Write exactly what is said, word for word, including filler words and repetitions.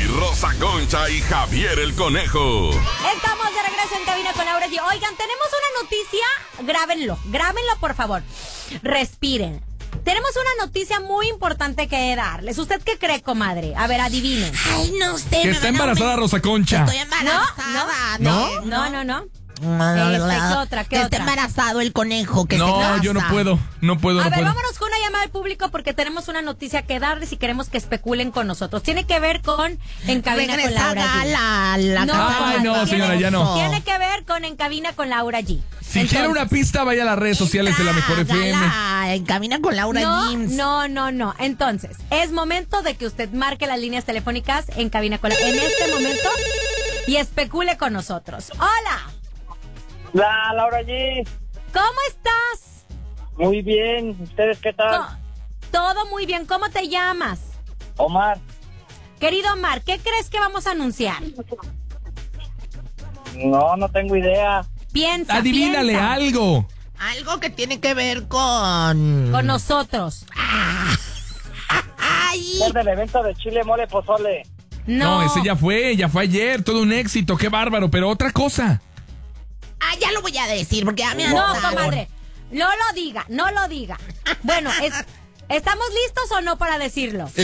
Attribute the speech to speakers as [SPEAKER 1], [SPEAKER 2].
[SPEAKER 1] Rosa Concha y Javier el Conejo.
[SPEAKER 2] Estamos de regreso en Cabina con Laura G. Oigan, tenemos una noticia. Grábenlo, grábenlo por favor. Respiren. Tenemos una noticia muy importante que darles. ¿Usted qué cree, comadre? A ver, adivinen.
[SPEAKER 3] Ay, no sé.
[SPEAKER 4] Que está embarazada Rosa Concha.
[SPEAKER 3] Estoy embarazada.
[SPEAKER 4] ¿No?
[SPEAKER 2] No, no, no. Este, ¿qué otra? ¿Qué
[SPEAKER 3] que
[SPEAKER 2] otra?
[SPEAKER 3] esté embarazado el conejo. Que
[SPEAKER 4] No,
[SPEAKER 3] se casa.
[SPEAKER 4] yo no puedo. No puedo,
[SPEAKER 2] A
[SPEAKER 4] no
[SPEAKER 2] ver,
[SPEAKER 4] puedo.
[SPEAKER 2] vámonos con una llamada al público porque tenemos una noticia que darles y queremos que especulen con nosotros. Tiene que ver con En Cabina con Laura
[SPEAKER 3] Regresada
[SPEAKER 2] G.
[SPEAKER 3] la, la
[SPEAKER 2] No,
[SPEAKER 3] casa.
[SPEAKER 4] Ay, no,
[SPEAKER 2] tiene-
[SPEAKER 4] señora, ya no.
[SPEAKER 2] Tiene que ver con En Cabina con Laura G.
[SPEAKER 4] Si quiere una pista, vaya a las redes sociales de la Mejor F M.
[SPEAKER 3] Hágala, En Cabina con Laura
[SPEAKER 2] No,
[SPEAKER 3] Jeans.
[SPEAKER 2] no, no, no. Entonces, es momento de que usted marque las líneas telefónicas en Cabina con Laura en este momento y especule con nosotros. Hola,
[SPEAKER 5] La Laura G.
[SPEAKER 2] ¿cómo estás?
[SPEAKER 5] Muy bien. ¿Ustedes qué tal?
[SPEAKER 2] To- Todo muy bien. ¿Cómo te llamas?
[SPEAKER 5] Omar.
[SPEAKER 2] Querido Omar, ¿qué crees que vamos a anunciar?
[SPEAKER 5] No, no tengo idea.
[SPEAKER 2] Piensa,
[SPEAKER 4] Adivínale
[SPEAKER 2] piensa.
[SPEAKER 4] algo.
[SPEAKER 3] Algo que tiene que ver con...
[SPEAKER 2] Con nosotros.
[SPEAKER 3] Ay.
[SPEAKER 5] Es del evento de Chile Mole Pozole.
[SPEAKER 2] No,
[SPEAKER 4] No, ese ya fue, ya fue ayer. Todo un éxito, qué bárbaro. Pero otra cosa.
[SPEAKER 3] Ah, ya lo voy a decir porque ya me
[SPEAKER 2] No,
[SPEAKER 3] asustaron.
[SPEAKER 2] comadre. No lo diga, no lo diga. Bueno, es- ¿estamos listos o no para decirlo?